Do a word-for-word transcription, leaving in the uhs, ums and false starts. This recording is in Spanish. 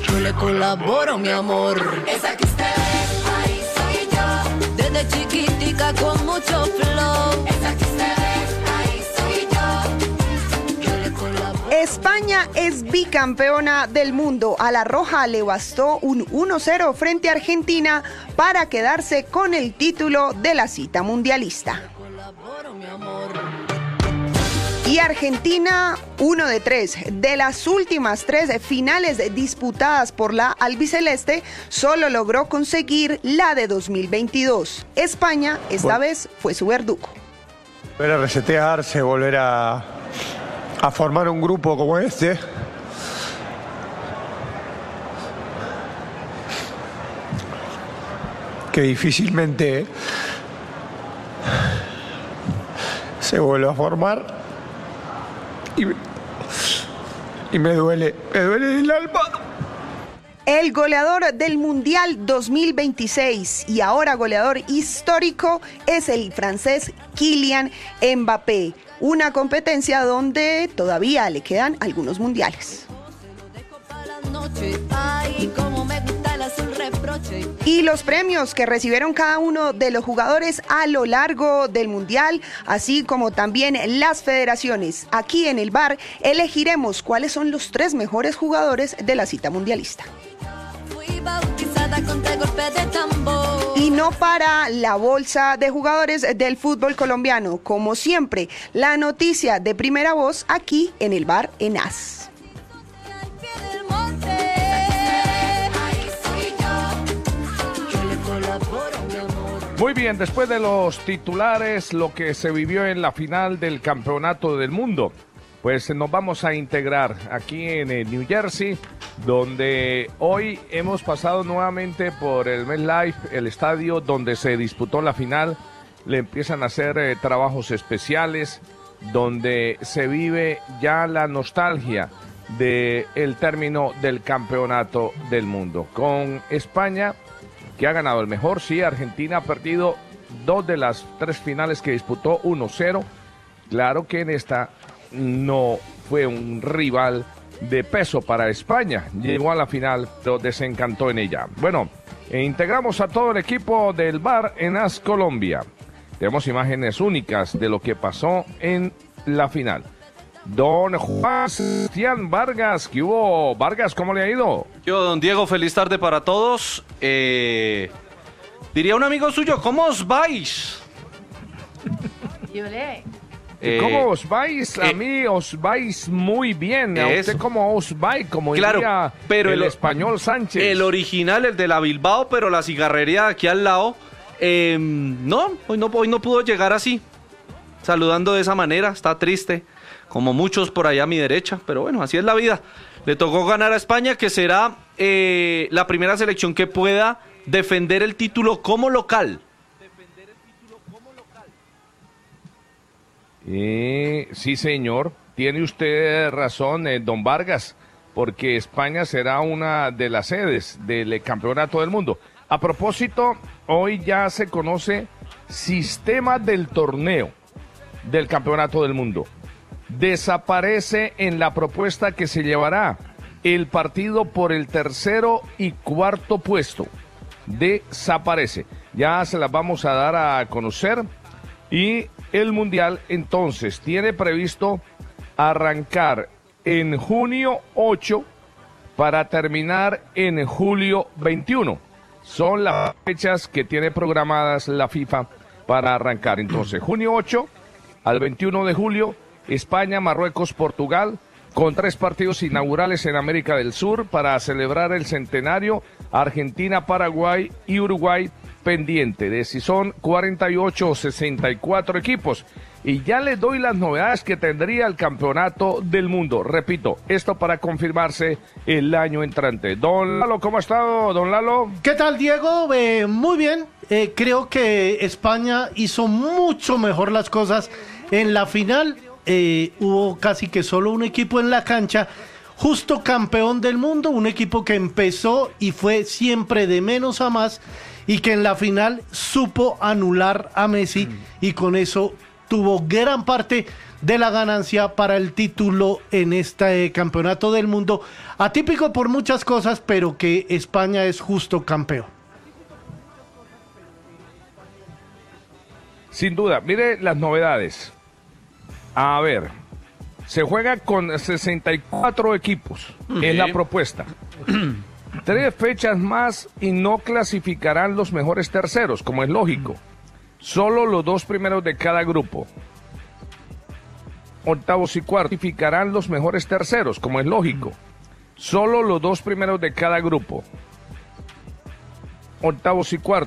Yo le colaboro, mi amor. Esa que usted ve, ahí soy yo. Desde chiquitica con mucho flow. Esa que usted ve, ahí soy yo. Yo le colaboro. España es bicampeona del mundo. A la roja le bastó un uno cero frente a Argentina para quedarse con el título de la cita mundialista. Y Argentina, uno de tres. De las últimas tres finales disputadas por la albiceleste, solo logró conseguir la de dos mil veintidós. España, esta bueno. vez, fue su verdugo. Volver a resetearse, volver a, a formar un grupo como este. Que difícilmente se vuelve a formar. Y, y me duele, me duele el alma. El goleador del Mundial dos mil veintiséis y ahora goleador histórico es el francés Kylian Mbappé. Una competencia donde todavía le quedan algunos mundiales. Y los premios que recibieron cada uno de los jugadores a lo largo del Mundial, así como también las federaciones. Aquí en el bar elegiremos cuáles son los tres mejores jugadores de la cita mundialista. Y no para la bolsa de jugadores del fútbol colombiano. Como siempre, la noticia de primera voz aquí en el bar en A S. Muy bien, después de los titulares, lo que se vivió en la final del Campeonato del Mundo, pues nos vamos a integrar aquí en el New Jersey, donde hoy hemos pasado nuevamente por el MetLife, el estadio donde se disputó la final. Le empiezan a hacer eh, trabajos especiales, donde se vive ya la nostalgia del término del Campeonato del Mundo. Con España, que ha ganado el mejor, sí, Argentina ha perdido dos de las tres finales que disputó, uno cero. Claro que en esta no fue un rival de peso para España. Llegó a la final, pero desencantó en ella. Bueno, e integramos a todo el equipo del bar en A S Colombia. Tenemos imágenes únicas de lo que pasó en la final. Don Juan Sebastián Vargas, ¿qué hubo? Vargas, ¿cómo le ha ido? Yo, don Diego, feliz tarde para todos. Eh, diría un amigo suyo, ¿cómo os vais? Yo le... Eh, ¿Cómo os vais? A eh, mí os vais muy bien. ¿A usted cómo os vais? Como claro, diría pero el, el español Sánchez. El original, el de la Bilbao, pero la cigarrería de aquí al lado. Eh, no, hoy no, hoy no pudo llegar así, saludando de esa manera, está triste. Como muchos por allá a mi derecha, pero bueno, así es la vida. Le tocó ganar a España, que será eh, la primera selección que pueda defender el título como local. Defender el título como local. Eh, sí, señor, tiene usted razón, eh, don Vargas, porque España será una de las sedes del Campeonato del Mundo. A propósito, hoy ya se conoce sistema del torneo del Campeonato del Mundo. Desaparece en la propuesta que se llevará el partido por el tercero y cuarto puesto. Desaparece. Ya se las vamos a dar a conocer. Y el Mundial entonces tiene previsto arrancar en junio ocho para terminar en julio veintiuno. Son las fechas que tiene programadas la FIFA para arrancar. Entonces, junio ocho al veintiuno de julio. España, Marruecos, Portugal, con tres partidos inaugurales en América del Sur para celebrar el centenario. Argentina, Paraguay y Uruguay pendiente de si son cuarenta y ocho o sesenta y cuatro equipos. Y ya les doy las novedades que tendría el Campeonato del Mundo. Repito, esto para confirmarse el año entrante. Don Lalo, ¿cómo ha estado, don Lalo? ¿Qué tal, Diego? Eh, muy bien. Eh, creo que España hizo mucho mejor las cosas en la final. Eh, hubo casi que solo un equipo en la cancha, justo campeón del mundo, un equipo que empezó y fue siempre de menos a más y que en la final supo anular a Messi mm. y con eso tuvo gran parte de la ganancia para el título en este campeonato del mundo, atípico por muchas cosas, pero que España es justo campeón. Sin duda, mire las novedades. A ver, se juega con sesenta y cuatro equipos, Sí. es la propuesta. Tres fechas más y no clasificarán los mejores terceros, como es lógico. Solo los dos primeros de cada grupo. Octavos y cuartos clasificarán los mejores terceros, como es lógico. Solo los dos primeros de cada grupo. Octavos y cuartos.